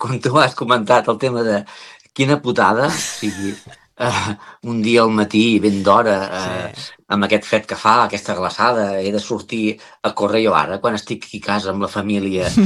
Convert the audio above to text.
quan tu has comentat el tema de quina putada, o sigui, un dia al matí, ben d'hora, Sí. amb aquest fred que fa, aquesta glaçada, he de sortir a córrer jo ara, quan estic aquí a casa amb la família